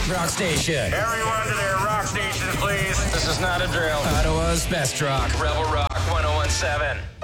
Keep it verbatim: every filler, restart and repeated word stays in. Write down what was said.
Rock station. Everyone to their rock stations, please. This is not a drill. Ottawa's best rock. Rebel Rock one oh one seven.